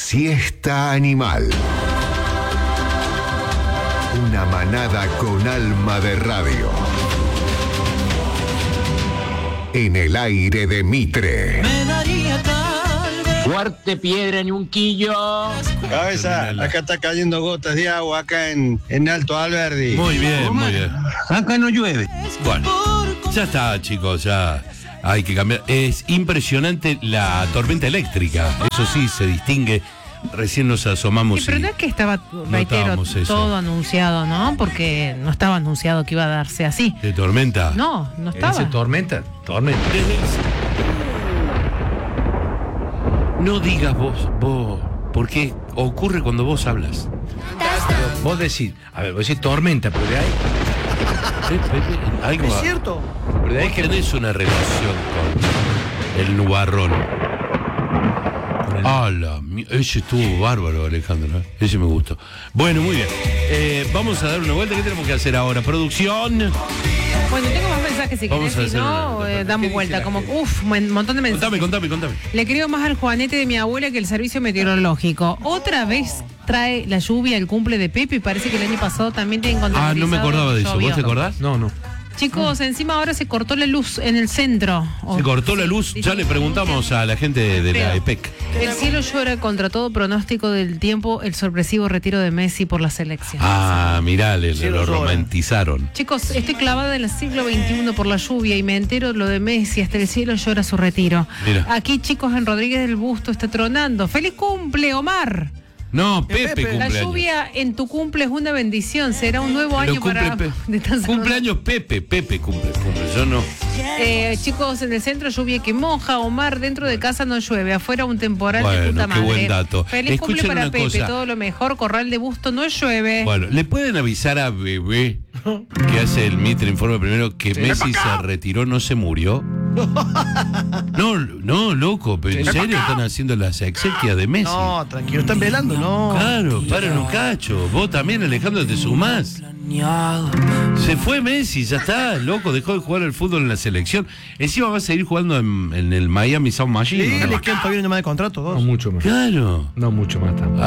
Siesta Animal. Una manada con alma de radio. En el aire de Mitre. Me daría tal vez. Fuerte piedra en un quillo. Cabeza, acá está cayendo gotas de agua acá en Alto Alberdi. Muy bien, muy bien. Acá no llueve. Bueno, ya está, chicos, ya hay que cambiar. Es impresionante la tormenta eléctrica. Eso sí, se distingue. Recién nos asomamos. Sí, pero no es que estaba, reitero, notábamos eso. todo anunciado, ¿no? Porque no estaba anunciado que iba a darse así. ¿De tormenta? No, no estaba. ¿Dice tormenta? Tormenta. No digas vos, porque ocurre cuando vos hablas. Vos decís, vos decís tormenta, pero de ahí. Algo Es cierto. Pero de ahí que tenés una relación con el nubarrón. Ese estuvo bárbaro, Alejandro. Ese me gustó. Bueno, muy bien. Vamos a dar una vuelta. ¿Qué tenemos que hacer ahora? ¿Producción? Bueno, tengo más mensajes si Vamos querés, a si hacer no, una- damos vuelta. Como, un montón de mensajes. Contame. Le creo más al Juanete de mi abuela que el servicio meteorológico. Otra vez trae la lluvia el cumple de Pepe y parece que el año pasado también te encontré. No me acordaba de eso. ¿Vos te acordás? No. Chicos, encima ahora se cortó la luz en el centro. Se cortó la luz. Ya le preguntamos a la gente de la EPEC. El cielo llora contra todo pronóstico del tiempo el sorpresivo retiro de Messi por la selección. Mirá, lo romantizaron. Chicos, estoy clavada en el siglo XXI por la lluvia y me entero lo de Messi, hasta el cielo llora su retiro. Mira. Aquí, chicos, en Rodríguez del Busto está tronando. ¡Feliz cumple, Omar! No, Pepe La cumpleaños. lluvia en tu cumple es una bendición. Será un nuevo Pero año para... cumpleaños Pepe cumple. Yo no. Chicos, en el centro lluvia que moja. Omar, dentro de casa no llueve. Afuera un temporal de Bueno, puta qué madre. buen dato. Feliz cumple Escuchen para una Pepe. cosa. Todo lo mejor. Corral de Busto no llueve. Bueno, ¿le pueden avisar a Bebé, que hace el Mitre Informe primero, que Messi se retiró, no se murió? No, loco, pero en serio están haciendo las exequias de Messi. No, tranquilo, están velando, no. Claro, paren un cacho. Vos también, Alejandro, te sumás. Se fue Messi, ya está, loco, dejó de jugar al fútbol en la selección. Encima va a seguir jugando en el Miami Sound Machine. Sí, ¿no? les quedan todavía un más de contrato, No dos. mucho más. Claro. No mucho más tampoco.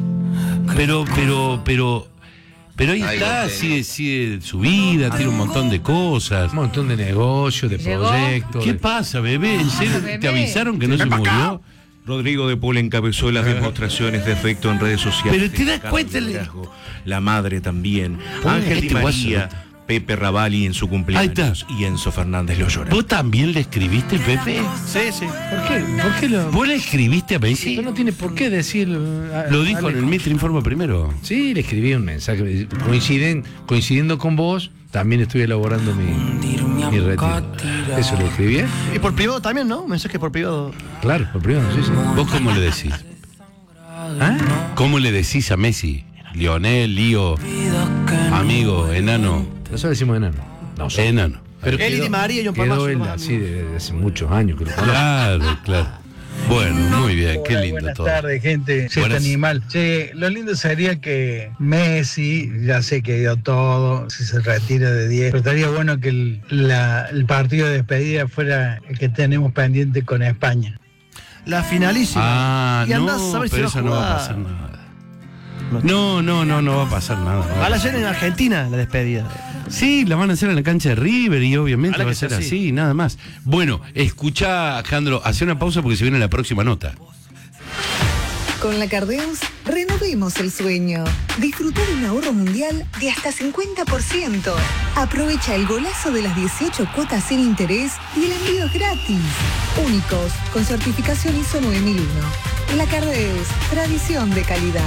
Pero ahí está, sigue su vida, tiene un montón de cosas. Un montón de negocios, de Llegó. proyectos. ¿Qué pasa, Bebé? ¿En serio Bebé. te avisaron que no se murió? Rodrigo de Paul encabezó las demostraciones de afecto en redes sociales. Pero te das Carlos cuenta, Liderazgo, la madre también. Ponga Ángel este Di María, guaso. Pepe Ravalli en su Ahí cumpleaños y Enzo Fernández lo llora. ¿Vos también le escribiste, Pepe? Sí. ¿Por qué? ¿Por qué lo.? ¿Vos le escribiste a Messi? No tiene por qué decir. Lo dijo en el Mitre Informe primero. Sí, le escribí un mensaje. Coincidiendo con vos, también estoy elaborando mi retiro. Eso lo escribí. Y por privado también, ¿no? Mensaje por privado. Claro, por privado, sí. ¿Vos cómo le decís? ¿Cómo le decís a Messi? Lionel, Lío, amigo, enano. Nosotros decimos enano. No, Enano. pero Él y Di María y John quedó Palmazo, él nomás. así desde hace muchos años que lo conozco. Claro. Bueno, muy bien, qué lindo Buenas todo. tardes, gente. Buenas. Animal. Che, lo lindo sería que Messi, ya sé que dio todo, si se retira de 10, pero estaría bueno que el partido de despedida fuera el que tenemos pendiente con España. La finalísima. Y andás a saber si pero va a eso no va a jugar. pasar nada. No va a pasar nada. Van a hacer en Argentina la despedida. Sí, la van a hacer en la cancha de River y obviamente Ojalá va a que sea ser así, nada más. Bueno, escuchá, Alejandro, hace una pausa porque se viene la próxima nota. Con la Cardeus, renovemos el sueño. Disfruta de un ahorro mundial de hasta 50%. Aprovecha el golazo de las 18 cuotas sin interés y el envío es gratis. Únicos, con certificación ISO 9001. La Cardeus, tradición de calidad.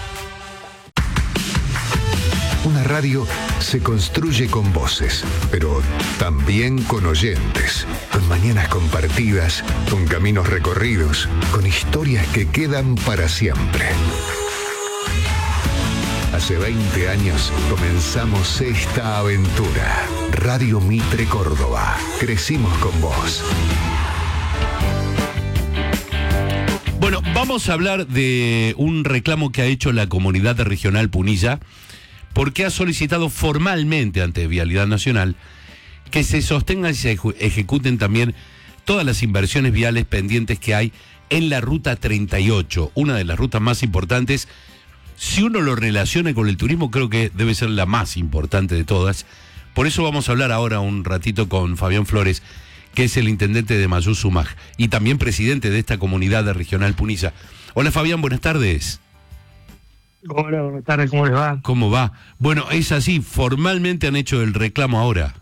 Una radio se construye con voces, pero también con oyentes, con mañanas compartidas, con caminos recorridos, con historias que quedan para siempre. Hace 20 años comenzamos esta aventura. Radio Mitre Córdoba. Crecimos con vos. Bueno, vamos a hablar de un reclamo que ha hecho la comunidad regional Punilla, porque ha solicitado formalmente ante Vialidad Nacional que se sostengan y se ejecuten también todas las inversiones viales pendientes que hay en la ruta 38, una de las rutas más importantes. Si uno lo relaciona con el turismo, creo que debe ser la más importante de todas. Por eso vamos a hablar ahora un ratito con Fabián Flores, que es el intendente de Mayuz Sumaj y también presidente de esta comunidad de Regional Punilla. Hola Fabián, buenas tardes. Hola, buenas tardes, ¿cómo les va? ¿Cómo va? Bueno, es así, formalmente han hecho el reclamo ahora.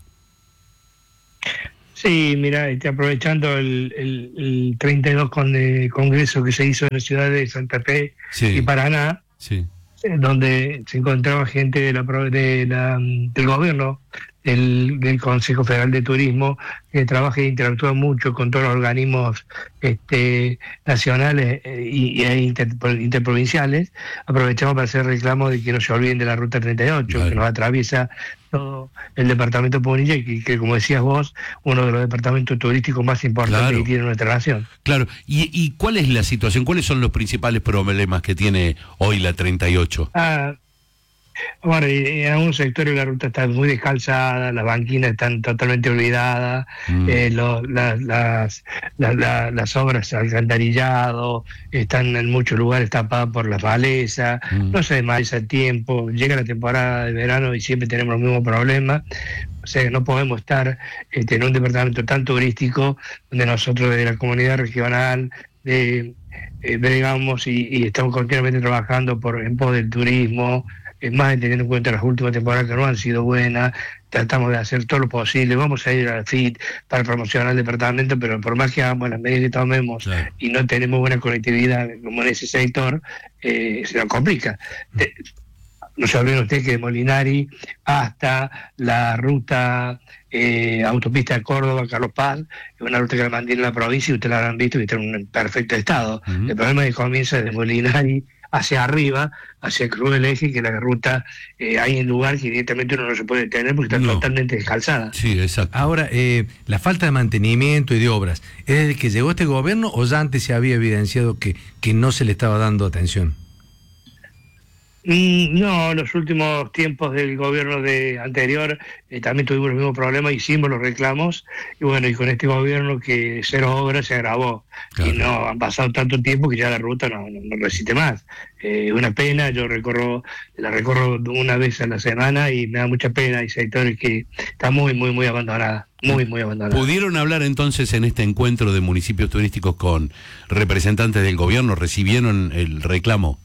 Sí, mira, aprovechando el 32 congreso que se hizo en la ciudad de Santa Fe y Paraná, donde se encontraba gente del gobierno, del Consejo Federal de Turismo, que trabaja e interactúa mucho con todos los organismos nacionales e interprovinciales. Aprovechamos para hacer reclamo de que no se olviden de la Ruta 38, que nos atraviesa todo el departamento de Punilla y que, como decías vos, uno de los departamentos turísticos más importantes que tiene nuestra nación. Claro, ¿y cuál es la situación? ¿Cuáles son los principales problemas que tiene hoy la 38? Bueno, en algunos sectores la ruta está muy descalzada, las banquinas están totalmente olvidadas, las obras de alcantarillado están en muchos lugares tapadas por las malezas, no se desmaleza el tiempo, llega la temporada de verano y siempre tenemos los mismos problemas. O sea, no podemos estar en un departamento tan turístico donde nosotros desde la comunidad regional digamos, y estamos continuamente trabajando en pos del turismo, más teniendo en cuenta las últimas temporadas que no han sido buenas. Tratamos de hacer todo lo posible, vamos a ir a la FIT para promocionar el departamento, pero por más que hagamos las medidas que tomemos y no tenemos buena conectividad como en ese sector, se nos complica. No se olviden ustedes que de Molinari hasta la ruta autopista de Córdoba, Carlos Paz, es una ruta que la mantiene la provincia y ustedes la habrán visto que está en un perfecto estado. El problema es que comienza desde Molinari hacia arriba, hacia el Cruz del Eje, que la ruta hay en lugar que directamente uno no se puede detener porque está totalmente descalzada. Sí, exacto. Ahora, la falta de mantenimiento y de obras, ¿es desde que llegó este gobierno o ya antes se había evidenciado que no se le estaba dando atención? No, los últimos tiempos del gobierno anterior también tuvimos los mismos problemas, hicimos los reclamos y bueno, y con este gobierno que cero obras se agravó. Y no han pasado tanto tiempo que ya la ruta no resiste más. Una pena, yo la recorro una vez a la semana y me da mucha pena. Hay sectores que están muy abandonadas. Muy abandonada. ¿Pudieron hablar entonces en este encuentro de municipios turísticos con representantes del gobierno? ¿Recibieron el reclamo?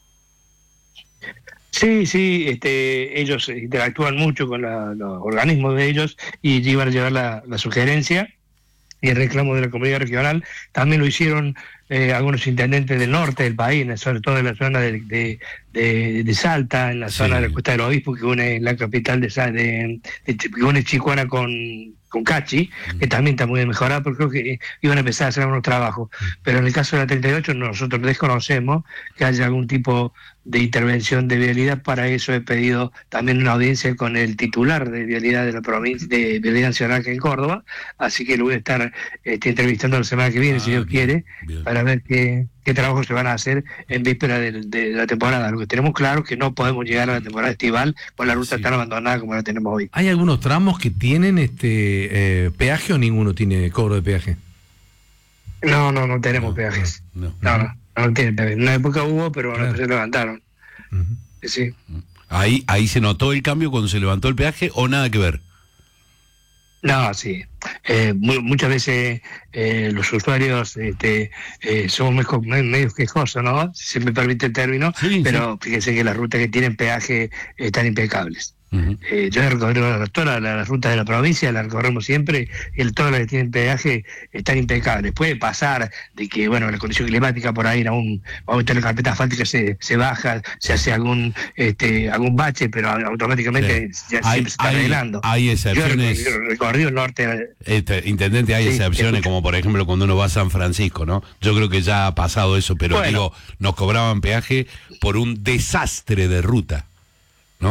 Sí, ellos interactúan mucho con los organismos de ellos y iban a llevar la sugerencia y el reclamo de la comunidad regional. También lo hicieron algunos intendentes del norte del país, sobre todo en la zona de Salta, en la zona de la Costa del Obispo, que une la capital que une Chicuana con Cachi, que también está muy mejorada, porque creo que iban a empezar a hacer algunos trabajos. Pero en el caso de la 38 nosotros desconocemos que haya algún tipo de intervención de vialidad. Para eso he pedido también una audiencia con el titular de vialidad de la provincia, de Vialidad Nacional, que en Córdoba, así que lo voy a estar entrevistando la semana que viene, si Dios quiere, para ver qué trabajos se van a hacer en víspera de la temporada. Lo que tenemos claro es que no podemos llegar a la temporada estival con la ruta tan abandonada como la tenemos hoy. ¿Hay algunos tramos que tienen peaje o ninguno tiene cobro de peaje? No tenemos peajes. No tiene peaje. En una época hubo, pero no se levantaron. Sí. ¿Ahí se notó el cambio cuando se levantó el peaje o nada que ver? No, sí. Muchas veces los usuarios somos medio quejosos, ¿no? Si se me permite el término, pero fíjense que las rutas que tienen peaje están impecables. Yo he recorrido todas las rutas de la provincia, las recorremos siempre, y todas las que tienen peaje están impecables. Puede pasar de que, bueno, la condición climática por ahí, en algún momento la carpeta asfáltica se baja, se hace algún bache, pero automáticamente siempre se está arreglando. Hay excepciones. Yo he recorrido el norte. Intendente, hay excepciones, como por ejemplo cuando uno va a San Francisco, ¿no? Yo creo que ya ha pasado eso, pero digo, nos cobraban peaje por un desastre de ruta, ¿no?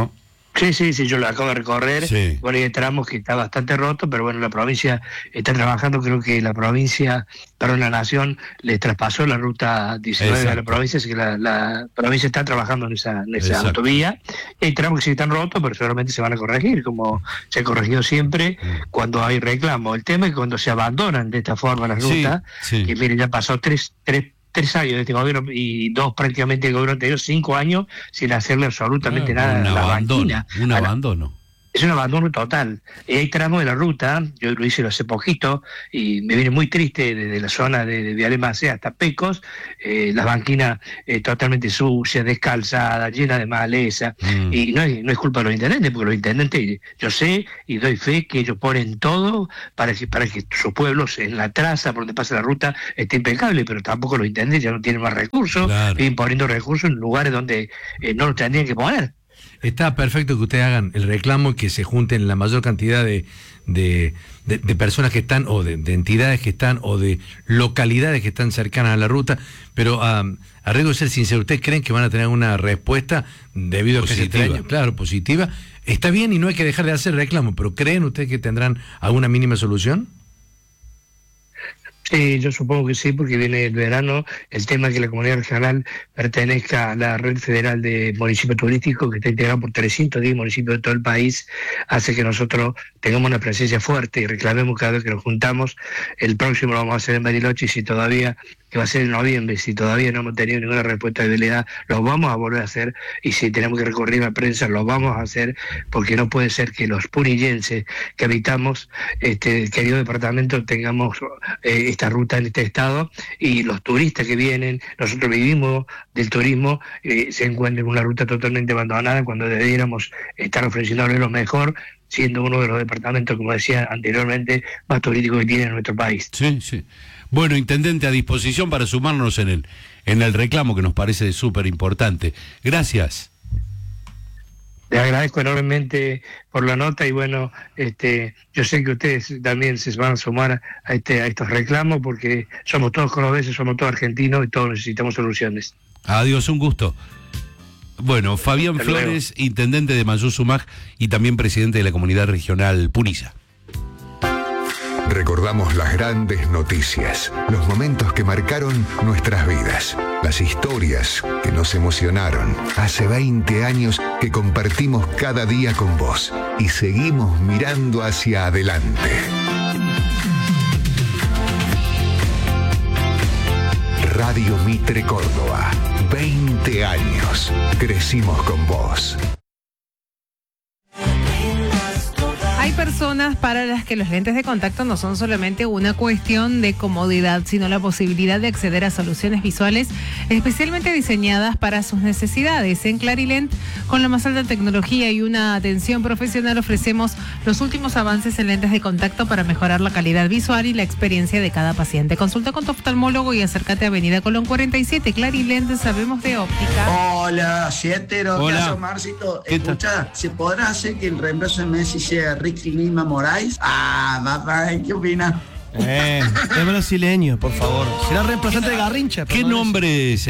Sí, yo lo acabo de recorrer. Sí. Bueno, hay tramos que está bastante roto, pero bueno, la provincia está trabajando. Creo que la nación le traspasó la ruta 19 a la Exacto. provincia, así que la provincia está trabajando en esa Exacto. autovía. Hay tramos que sí están rotos, pero seguramente se van a corregir, como se ha corregido siempre cuando hay reclamo. El tema es que cuando se abandonan de esta forma las Sí, rutas, sí. que miren, ya pasó tres años de este gobierno y 2 prácticamente del gobierno anterior, 5 años sin hacerle absolutamente nada Un a la abandono. banquina. Un abandono. Es un abandono total. Hay tramos de la ruta, yo lo hice hace poquito, y me viene muy triste desde la zona de Viale Macea hasta Pecos, las banquinas totalmente sucias, descalzadas, llenas de maleza, y no es culpa de los intendentes, porque los intendentes, yo sé y doy fe que ellos ponen todo para que sus pueblos en la traza por donde pasa la ruta esté impecable, pero tampoco los intendentes ya no tienen más recursos, Claro. vienen poniendo recursos en lugares donde no los tendrían que poner. Está perfecto que ustedes hagan el reclamo y que se junten la mayor cantidad de personas que están, o de entidades que están, o de localidades que están cercanas a la ruta, pero a riesgo de ser sincero, ¿ustedes creen que van a tener una respuesta debido a que hace 3 años? Claro, positiva. Está bien y no hay que dejar de hacer reclamo, pero ¿creen ustedes que tendrán alguna mínima solución? Sí, yo supongo que sí, porque viene el verano. El tema es que la comunidad regional pertenezca a la red federal de municipios turísticos, que está integrada por 310 municipios de todo el país, hace que nosotros tengamos una presencia fuerte y reclamemos cada vez que nos juntamos. El próximo lo vamos a hacer en Bariloche, y si todavía, que va a ser en noviembre, si todavía no hemos tenido ninguna respuesta de habilidad, lo vamos a volver a hacer, y si tenemos que recurrir a la prensa, lo vamos a hacer, porque no puede ser que los punillenses que habitamos este querido departamento tengamos esta ruta en este estado, y los turistas que vienen, nosotros vivimos del turismo, se encuentren en una ruta totalmente abandonada cuando debiéramos estar ofreciéndole lo mejor, siendo uno de los departamentos, como decía anteriormente, más turísticos que tiene nuestro país. Sí, sí. Bueno, intendente, a disposición para sumarnos en el reclamo, que nos parece súper importante. Gracias. Les agradezco enormemente por la nota, y bueno, yo sé que ustedes también se van a sumar a estos reclamos, porque somos todos cordobeses, somos todos argentinos y todos necesitamos soluciones. Adiós, un gusto. Bueno, Fabián Hasta luego. Flores, intendente de Mayú Sumaj y también presidente de la comunidad regional Punilla. Recordamos las grandes noticias, los momentos que marcaron nuestras vidas, las historias que nos emocionaron. Hace 20 años que compartimos cada día con vos y seguimos mirando hacia adelante. Radio Mitre Córdoba, 20 años. Crecimos con vos. Hay personas para las que los lentes de contacto no son solamente una cuestión de comodidad, sino la posibilidad de acceder a soluciones visuales especialmente diseñadas para sus necesidades. En Clarilent, con la más alta tecnología y una atención profesional, ofrecemos los últimos avances en lentes de contacto para mejorar la calidad visual y la experiencia de cada paciente. Consulta con tu oftalmólogo y acércate a Avenida Colón 47. Clarilent, sabemos de óptica. Hola, sietero, ¿qué Hola. haces, Marcito? ¿Qué tal? Escucha, ¿se podrá hacer que el reemplazo de Messi sea Ricky Lima Moraes? Ah, papá, ¿qué opinas? Es brasileño, por favor. Será reemplazante de Garrincha. ¿Qué nombres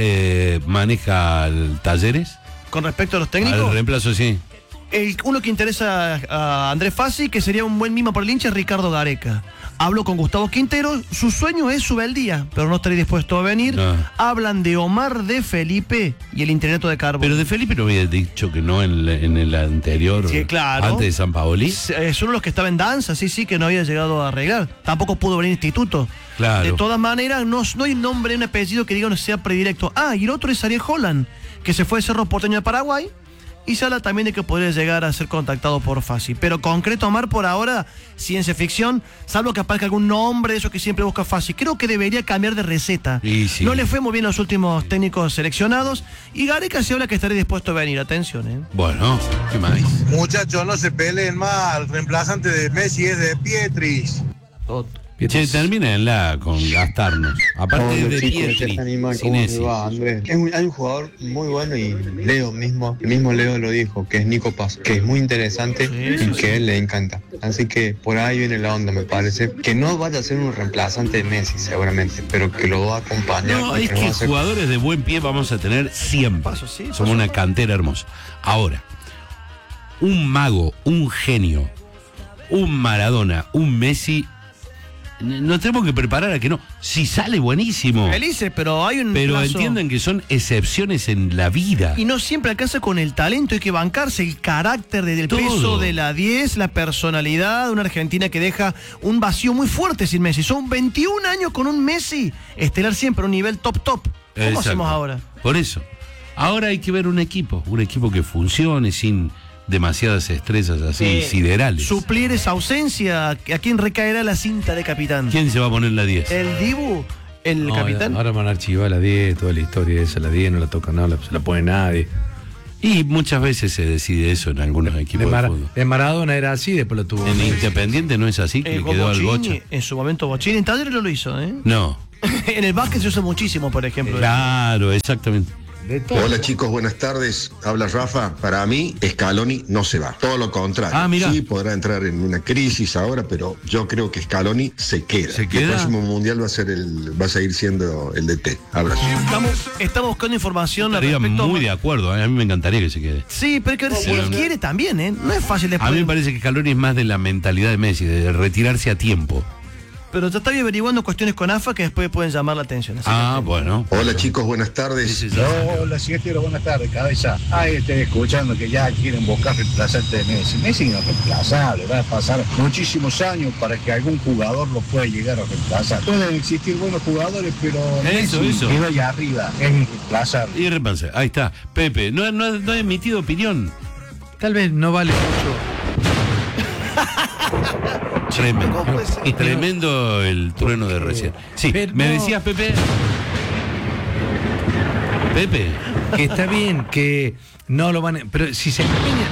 maneja el Talleres? Con respecto a los técnicos, Al reemplazo, sí. uno que interesa a Andrés Fassi, que sería un buen mimo para el hincha, es Ricardo Gareca. Hablo con Gustavo Quintero, su sueño es Subeldía, pero no estaría dispuesto a venir. No. Hablan de Omar de Felipe y el interinato de Carbo. Pero de Felipe no había dicho que no en el anterior, Sí, claro. antes de San Paoli. Es uno de los que estaba en danza, sí, que no había llegado a arreglar. Tampoco pudo venir instituto. Claro. De todas maneras, no hay un nombre, un apellido que diga no sea predilecto. Ah, y el otro es Ariel Holland, que se fue de Cerro Porteño de Paraguay. Y se habla también de que podría llegar a ser contactado por Fassi. Pero concreto, Omar, por ahora, ciencia ficción, salvo que aparezca algún nombre de esos que siempre busca Fassi. Creo que debería cambiar de receta. Y sí. No le fue muy bien los últimos técnicos seleccionados. Y Gareca se habla que estaría dispuesto a venir. Atención, Bueno, ¿qué más? Muchachos, no se peleen más. El reemplazante de Messi es de Pietris. Che, termínenla con gastarnos. Aparte de Pietri, sin ese. Andrés? Hay un jugador muy bueno, y Leo mismo, el mismo Leo lo dijo, que es Nico Paz, que es muy interesante y que a él le encanta. Así que por ahí viene la onda, me parece. Que no vaya a ser un reemplazante de Messi, seguramente, pero que lo va a acompañar. No, y es nos va que a hacer- jugadores de buen pie vamos a tener siempre. Somos una cantera hermosa. Ahora, un mago, un genio, un Maradona, un Messi, nos tenemos que preparar a que no. Si sale, buenísimo. Felices, pero hay un Pero plazo. entiendan que son excepciones en la vida. Y no siempre alcanza con el talento, hay que bancarse el carácter del Todo. peso de la 10, la personalidad de una Argentina que deja un vacío muy fuerte sin Messi. Son 21 años con un Messi estelar siempre, un nivel top. ¿Cómo Exacto. hacemos ahora? Por eso. Ahora hay que ver un equipo que funcione sin demasiadas estrellas así siderales. Suplir esa ausencia. ¿A quién recaerá la cinta de capitán? ¿Quién se va a poner la 10? ¿El Dibu? ¿El capitán? Ahora van a archivar la 10, toda la historia esa, la 10 no la toca nada, se la pone nadie. Y muchas veces se decide eso en algunos equipos de fútbol. En Maradona era así, después lo tuvo. En Independiente no es así, que le quedó al Bocha. En su momento Bochini, en Talleres lo hizo, ¿eh? No. En el básquet se usa muchísimo, por ejemplo. Claro, exactamente. Hola chicos, buenas tardes. Habla Rafa. Para mí, Scaloni no se va. Todo lo contrario. Mirá. Sí, podrá entrar en una crisis ahora, pero yo creo que Scaloni se queda. ¿Se queda? El próximo mundial va a seguir siendo el DT. Abrazo. Estamos buscando información Estaría respecto muy de acuerdo, a mí me encantaría que se quede. Sí, pero hay que ver si él quiere también, ¿eh? No es fácil después. A mí me parece que Scaloni es más de la mentalidad de Messi, de retirarse a tiempo. Pero te estoy averiguando cuestiones con AFA que después pueden llamar la atención. Así Bueno. Hola chicos, buenas tardes. Hola, siguiente, buenas tardes, cabeza. Ahí estoy escuchando que ya quieren buscar reemplazante de Messi. Messi no es reemplazable, va a pasar muchísimos años para que algún jugador lo pueda llegar a reemplazar. Pueden existir buenos jugadores, pero Eso. queda allá arriba, es irreemplazable. Irreemplazable, ahí está. Pepe, no ha emitido opinión. Tal vez no vale mucho. Tremendo el trueno de recién. Sí, pero ¿me no. decías, Pepe? Pepe. Que está bien, que no lo van a... Pero si se empeñan...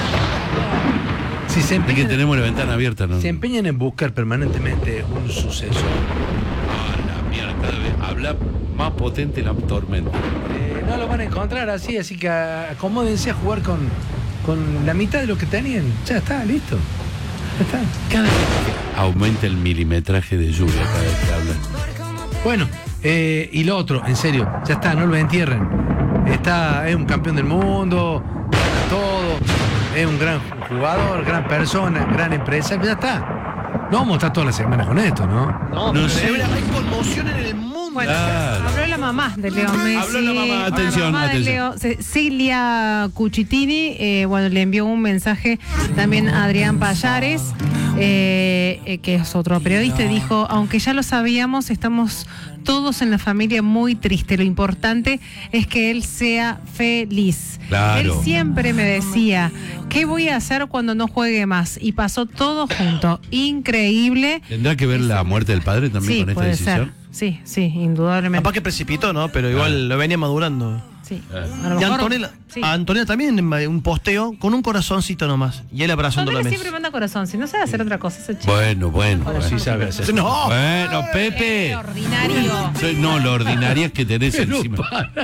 Es que tenemos la ventana abierta, ¿no? Se empeñan en buscar permanentemente un sucesor. La mierda, cada vez habla más potente la tormenta. No lo van a encontrar así que acomódense a jugar con la mitad de lo que tenían. Ya está, listo. Ya está. Cada vez aumenta el milimetraje de lluvia cada vez que hablan. Bueno, y lo otro, en serio, ya está, no lo entierren. Es un campeón del mundo, gana todo, es un gran jugador, gran persona, gran empresa, ya está. No vamos a estar todas las semanas con esto, ¿no? No sé. Hay conmoción en el mundo. Bueno, habló la mamá de Leo Messi. Habló la mamá, atención, La mamá de Leo, Cecilia Cucitini, le envió un mensaje también a Adrián Payares, que es otro periodista, y dijo: aunque ya lo sabíamos, estamos todos en la familia muy tristes. Lo importante es que él sea feliz. Claro. Él siempre me decía: ¿qué voy a hacer cuando no juegue más? Y pasó todo junto. Increíble. ¿Tendrá que ver la muerte del padre también con esta puede decisión? ser. Sí, indudablemente. Capaz que precipitó, ¿no? Pero igual lo venía madurando. Sí. Y A lo mejor, Antonella también un posteo con un corazoncito nomás. Y él abrazando la Antonella mesa. siempre manda corazón, si no sabe hacer otra cosa ese chico. Bueno. Sí sabe hacer. No. Bueno, Pepe. Ordinario. No, lo ordinario es que tenés encima.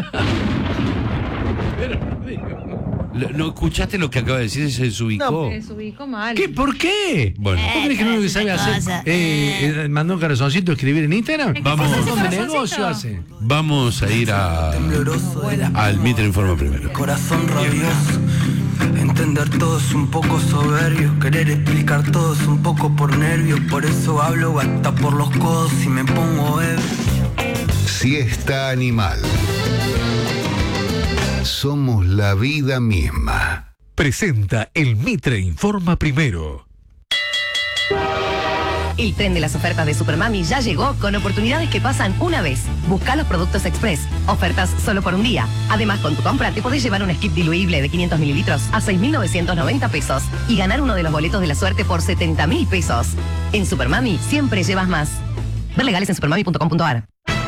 ¿No escuchaste lo que acaba de decir? Se desubicó. Se desubicó mal. ¿Qué? ¿Por qué? Bueno. ¿Vos crees que no lo sabe hacer? ¿Mandó un corazoncito a escribir en Instagram? Vamos. ¿Dónde negocio hace? Vamos a ir al Mitre Informa primero. Corazón rabioso, entender todo es un poco soberbio, querer explicar todo es un poco por nervios, por eso hablo hasta por los codos y me pongo ebrio. Siesta Animal. Somos la vida misma. Presenta el Mitre Informa Primero. El tren de las ofertas de Supermami ya llegó con oportunidades que pasan una vez. Busca los productos express. Ofertas solo por un día. Además, con tu compra te podés llevar un skip diluible de 500 mililitros a 6.990 pesos y ganar uno de los boletos de la suerte por 70.000 pesos. En Supermami siempre llevas más. Ver legales en supermami.com.ar.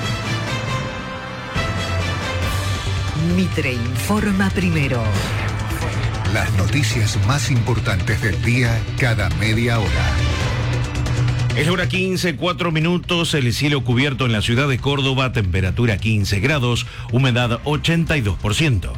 Mitre Informa Primero. Las noticias más importantes del día cada media hora. Es la hora 15, 4 minutos, el cielo cubierto en la ciudad de Córdoba, temperatura 15 grados, humedad 82%.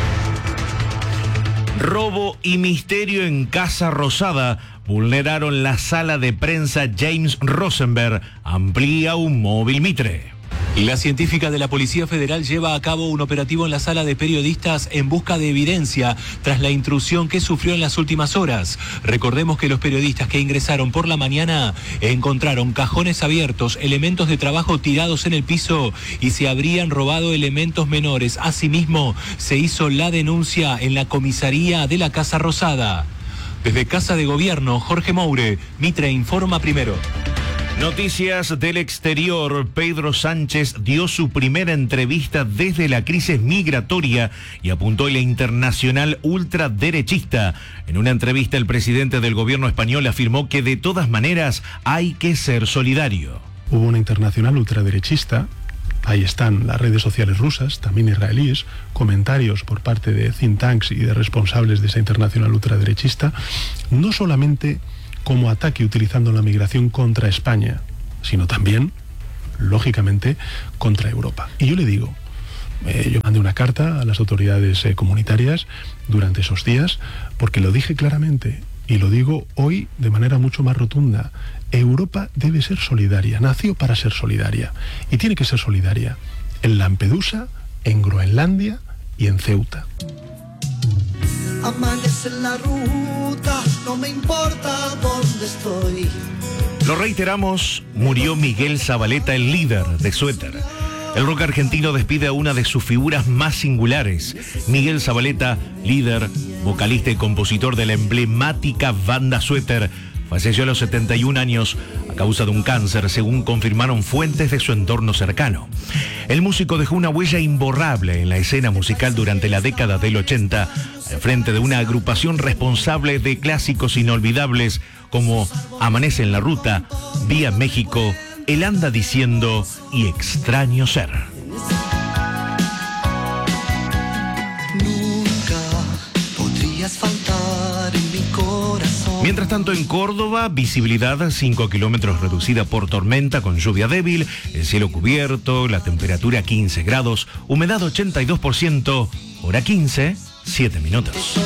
Robo y misterio en Casa Rosada. Vulneraron la sala de prensa James Rosenberg. Amplía un móvil Mitre. La científica de la Policía Federal lleva a cabo un operativo en la sala de periodistas en busca de evidencia tras la intrusión que sufrió en las últimas horas. Recordemos que los periodistas que ingresaron por la mañana encontraron cajones abiertos, elementos de trabajo tirados en el piso y se habrían robado elementos menores. Asimismo, se hizo la denuncia en la comisaría de la Casa Rosada. Desde Casa de Gobierno, Jorge Moure, Mitre Informa Primero. Noticias del exterior. Pedro Sánchez dio su primera entrevista desde la crisis migratoria y apuntó a la internacional ultraderechista. En una entrevista, el presidente del gobierno español afirmó que de todas maneras hay que ser solidario. Hubo una internacional ultraderechista. Ahí están las redes sociales rusas, también israelíes, comentarios por parte de think tanks y de responsables de esa internacional ultraderechista, no solamente como ataque utilizando la migración contra España, sino también, lógicamente, contra Europa. Y yo le digo, yo mandé una carta a las autoridades comunitarias durante esos días, porque lo dije claramente, y lo digo hoy de manera mucho más rotunda. Europa debe ser solidaria, nació para ser solidaria, y tiene que ser solidaria en Lampedusa, en Groenlandia y en Ceuta. Amanece en la ruta, no me importa dónde estoy. Lo reiteramos, murió Miguel Zabaleta, el líder de Suéter. El rock argentino despide a una de sus figuras más singulares. Miguel Zabaleta, líder, vocalista y compositor de la emblemática banda Suéter, falleció a los 71 años a causa de un cáncer, según confirmaron fuentes de su entorno cercano. El músico dejó una huella imborrable en la escena musical durante la década del 80, al frente de una agrupación responsable de clásicos inolvidables como Amanece en la Ruta, Vía México, Él anda diciendo y Extraño Ser. Nunca podrías faltar en mi corazón. Mientras tanto, en Córdoba, visibilidad 5 kilómetros reducida por tormenta con lluvia débil, el cielo cubierto, la temperatura 15 grados, humedad 82%, hora 15, 7 minutos.